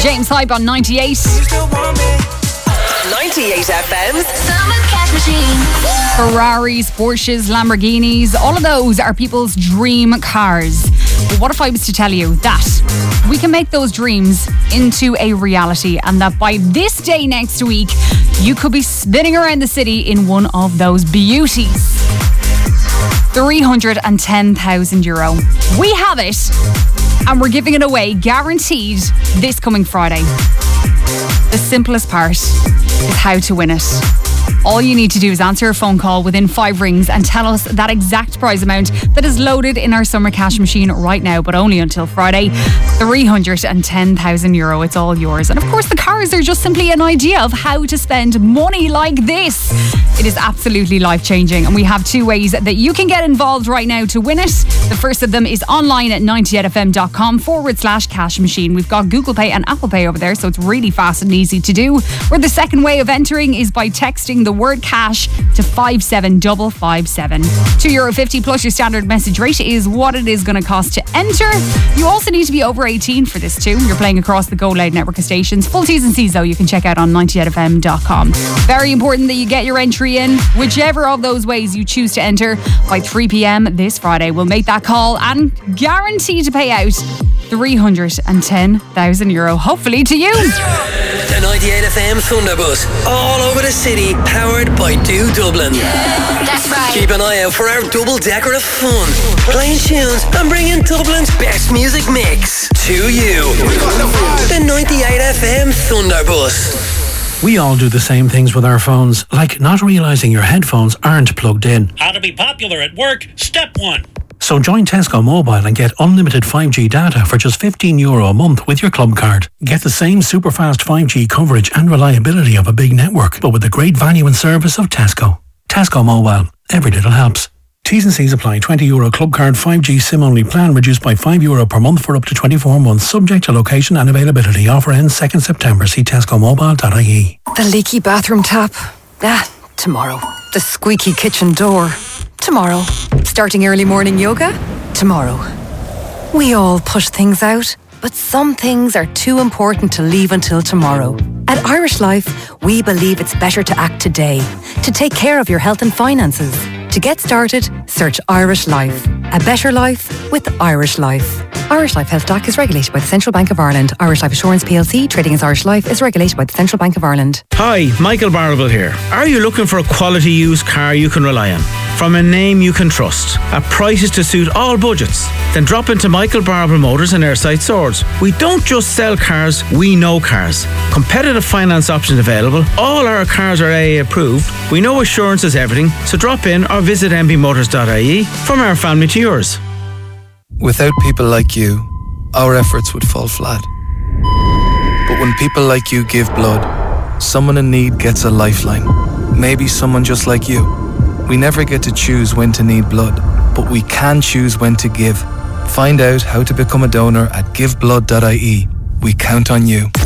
James Hype on 98. 98 FM's Summer Cash Machine. Ferraris, Porsches, Lamborghinis, all of those are people's dream cars. But what if I was to tell you that we can make those dreams into a reality, and that by this day next week, you could be spinning around the city in one of those beauties. €310,000. We have it, and we're giving it away, guaranteed, this coming Friday. The simplest part is how to win it. All you need to do is answer a phone call within 5 rings and tell us that exact prize amount that is loaded in our Summer Cash Machine right now, but only until Friday. €310,000. It's all yours. And of course, the cars are just simply an idea of how to spend money like this. It is absolutely life-changing, and we have 2 ways that you can get involved right now to win it. The first of them is online at 98fm.com/cash machine. We've got Google Pay and Apple Pay over there, so it's really fast and easy to do. Or the second way of entering is by texting the word cash to 57557. €2.50 plus your standard message rate is what it is going to cost to enter. You also need to be over 18 for this too. You're playing across the Go Loud network of stations. Full T's and C's though you can check out on 98fm.com. Very important that you get your entry in, whichever of those ways you choose to enter, by 3 p.m. this Friday. We'll make that call and guarantee to pay out €310,000, hopefully to you. The 98FM Thunderbus, all over the city, powered by Do Dublin. That's right. Keep an eye out for our double-decker of fun, playing tunes and bringing Dublin's best music mix to you. The 98FM Thunderbus. We all do the same things with our phones, like not realising your headphones aren't plugged in. How to be popular at work, step 1. So join Tesco Mobile and get unlimited 5G data for just €15 a month with your club card. Get the same super fast 5G coverage and reliability of a big network, but with the great value and service of Tesco. Tesco Mobile. Every little helps. T's and C's apply. €20 club card 5G SIM only plan reduced by €5 per month for up to 24 months, subject to location and availability. Offer ends 2nd September. See tescomobile.ie. The leaky bathroom tap. Tomorrow. The squeaky kitchen door. Tomorrow. Starting early morning yoga? Tomorrow. We all push things out, but some things are too important to leave until tomorrow. At Irish Life, we believe it's better to act today, to take care of your health and finances. To get started, search Irish Life. A better life with Irish Life. Irish Life Health DAC is regulated by the Central Bank of Ireland. Irish Life Assurance PLC, trading as Irish Life, is regulated by the Central Bank of Ireland. Hi, Michael Barable here. Are you looking for a quality used car you can rely on? From a name you can trust, at prices to suit all budgets? Then drop into Michael Barable Motors in Airside Swords. We don't just sell cars, we know cars. Competitive finance options available. All our cars are AA approved. We know assurance is everything, so drop in or visit mbmotors.ie. From our family to yours. Without people like you, our efforts would fall flat. But when people like you give blood, someone in need gets a lifeline. Maybe someone just like you. We never get to choose when to need blood, but we can choose when to give. Find out how to become a donor at giveblood.ie. We count on you.